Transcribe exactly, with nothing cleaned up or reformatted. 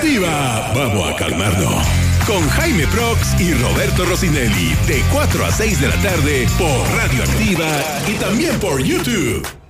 Radioactiva. Vamos a calmarnos. Con Jaime Prox y Roberto Rossinelli. De cuatro a seis de la tarde por Radioactiva y también por YouTube.